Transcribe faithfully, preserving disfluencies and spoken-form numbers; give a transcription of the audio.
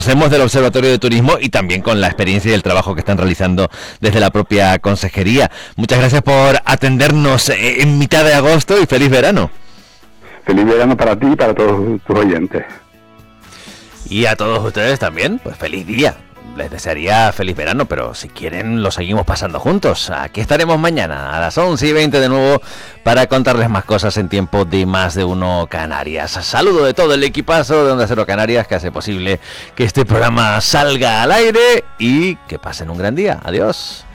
Conocemos del Observatorio de Turismo y también con la experiencia y el trabajo que están realizando desde la propia consejería. Muchas gracias por atendernos en mitad de agosto y feliz verano. Feliz verano para ti y para todos tus oyentes. Y a todos ustedes también, pues feliz día. Les desearía feliz verano, pero si quieren lo seguimos pasando juntos. Aquí estaremos mañana a las once y veinte de nuevo para contarles más cosas en tiempo de Más de Uno Canarias. Saludo de todo el equipazo de Onda Cero Canarias que hace posible que este programa salga al aire y que pasen un gran día. Adiós.